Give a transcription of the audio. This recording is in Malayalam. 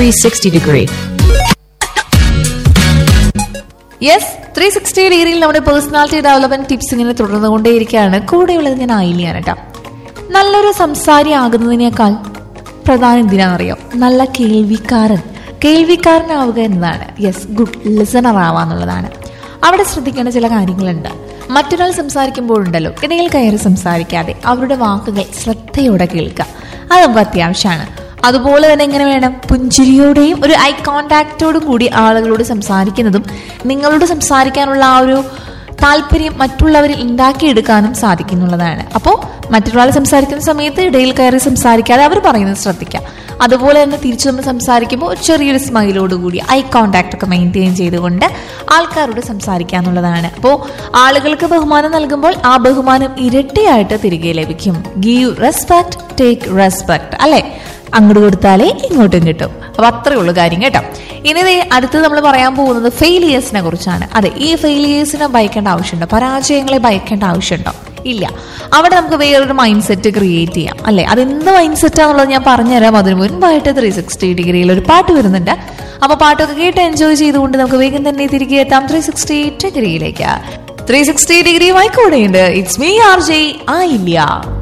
360 degree. യെസ്, 360 ഡിഗ്രിയിൽ നമ്മുടെ പേഴ്സണാലിറ്റി ഡെവലപ്മെന്റ് ടിപ്സ് ഇങ്ങനെ തുടർന്നുകൊണ്ടേയിരിക്കുകയാണ്. കൂടെയുള്ളത് ഞാൻ ആയില്യാണ് കേട്ടോ. നല്ലൊരു സംസാരി ആകുന്നതിനേക്കാൾ പ്രധാനം എന്തിനാണെന്നറിയോ? നല്ല കേൾവിക്കാരനാവുക എന്നതാണ്. Yes, good listener ആവാന്നുള്ളതാണ്. അവിടെ ശ്രദ്ധിക്കേണ്ട ചില കാര്യങ്ങളുണ്ട്. മറ്റൊരാൾ സംസാരിക്കുമ്പോഴുണ്ടല്ലോ, ഇടയിൽ കയറി സംസാരിക്കാതെ അവരുടെ വാക്കുകൾ ശ്രദ്ധയോടെ കേൾക്കുക. അത് നമുക്ക് അത്യാവശ്യമാണ്. അതുപോലെ തന്നെ എങ്ങനെ വേണം? പുഞ്ചിരിയോടെയും ഒരു ഐ കോണ്ടാക്റ്റോടും കൂടി ആളുകളോട് സംസാരിക്കുന്നതും നിങ്ങളോട് സംസാരിക്കാനുള്ള ആ ഒരു താല്പര്യം മറ്റുള്ളവരിൽ ഉണ്ടാക്കിയെടുക്കാനും സാധിക്കുന്നുള്ളതാണ്. അപ്പോൾ മറ്റൊരാൾ സംസാരിക്കുന്ന സമയത്ത് ഇടയിൽ കയറി സംസാരിക്കാതെ അവർ പറയുന്നത് ശ്രദ്ധിക്കാം. അതുപോലെ തന്നെ തിരിച്ചു നമ്മൾ സംസാരിക്കുമ്പോൾ ചെറിയൊരു സ്മൈലോടുകൂടി ഐ കോണ്ടാക്ട് ഒക്കെ മെയിൻറ്റെയിൻ ചെയ്തുകൊണ്ട് ആൾക്കാരോട് സംസാരിക്കുക എന്നുള്ളതാണ്. അപ്പോൾ ആളുകൾക്ക് ബഹുമാനം നൽകുമ്പോൾ ആ ബഹുമാനം ഇരട്ടിയായിട്ട് തിരികെ ലഭിക്കും. ഗീവ് റെസ്പെക്ട്, ടേക്ക് റെസ്പെക്ട്, അല്ലെ? അങ്ങോട്ട് കൊടുത്താലേ ഇങ്ങോട്ടും കിട്ടും. അപ്പൊ അത്രേ ഉള്ളൂ കാര്യം കേട്ടോ. ഇനി അടുത്ത് നമ്മൾ പറയാൻ പോകുന്നത് ഫെയിലിയേഴ്സിനെ കുറിച്ചാണ്. അതെ, ഈ ഫെയിലിയേഴ്സിനെ ഭയക്കേണ്ട ആവശ്യമുണ്ടോ? പരാജയങ്ങളെ ഭയക്കേണ്ട ആവശ്യമുണ്ടോ? ഇല്ല. അവിടെ നമുക്ക് വേറൊരു മൈൻഡ് സെറ്റ് ക്രിയേറ്റ് ചെയ്യാം, അല്ലെ? അതെന്ത് മൈൻഡ് സെറ്റാന്നുള്ളത് ഞാൻ പറഞ്ഞുതരാം. അതിന് മുൻപായിട്ട് 360 ഡിഗ്രിയിൽ ഒരു പാട്ട് വരുന്നുണ്ട്. അപ്പൊ പാട്ടൊക്കെ കേട്ട് എൻജോയ് ചെയ്തുകൊണ്ട് നമുക്ക് വേഗം തന്നെ തിരികെ എത്താം 360 ഡിഗ്രിയിലേക്ക്. 360 ഡിഗ്രിയുമായി കൂടെയുണ്ട്. It's me RJ Ayilya.